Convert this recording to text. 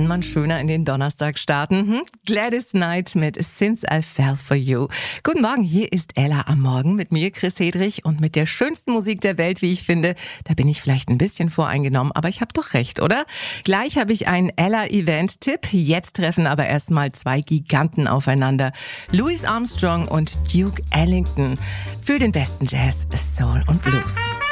man schöner in den Donnerstag starten? Gladys Knight mit Since I Fell For You. Guten Morgen, hier ist Ella am Morgen mit mir, Chris Hedrich, und mit der schönsten Musik der Welt, wie ich finde. Da bin ich vielleicht ein bisschen voreingenommen, aber ich habe doch recht, oder? Gleich habe ich einen Ella-Event-Tipp. Jetzt treffen aber erstmal zwei Giganten aufeinander. Louis Armstrong und Duke Ellington für den besten Jazz, Soul und Blues.